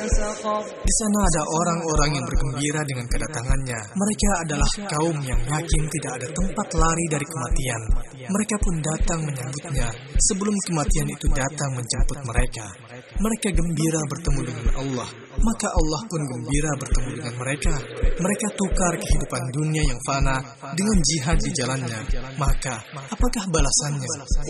Di sana ada orang-orang yang bergembira dengan kedatangannya. Mereka adalah kaum yang yakin tidak ada tempat lari dari kematian. Mereka pun datang menyambutnya sebelum kematian itu datang menjemput mereka. Mereka gembira bertemu dengan Allah, maka Allah pun gembira bertemu dengan mereka. Mereka tukar kehidupan dunia yang fana dengan jihad di jalannya. Maka, apakah balasannya?